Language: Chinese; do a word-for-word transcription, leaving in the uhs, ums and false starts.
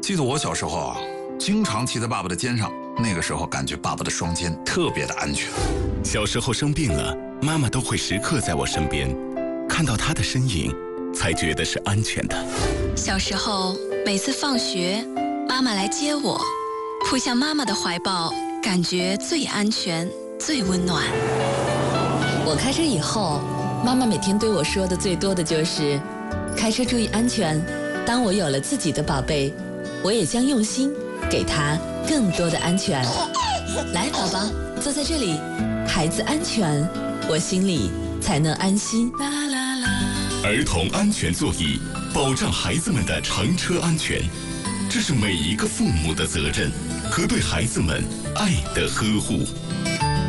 记得我小时候啊，经常骑在爸爸的肩上，那个时候感觉爸爸的双肩特别的安全。 小时候生病了，妈妈都会时刻在我身边，看到她的身影，才觉得是安全的。 小时候每次放学，妈妈来接我，扑向妈妈的怀抱，感觉最安全、最温暖。 我开车以后，妈妈每天对我说的最多的就是开车注意安全。当我有了自己的宝贝，我也将用心给他更多的安全。来，宝宝，坐在这里，孩子安全，我心里才能安心。 儿童安全座椅，保障孩子们的乘车安全，这是每一个父母的责任和对孩子们爱的呵护。